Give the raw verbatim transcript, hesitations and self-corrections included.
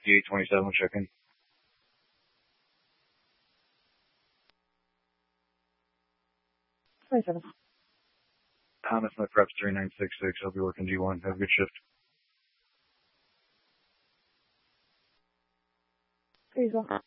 D eight twenty-seven, check in. twenty-seven. Thomas, my prep's three nine six six. I'll be working G one. Have a good shift. Please, well.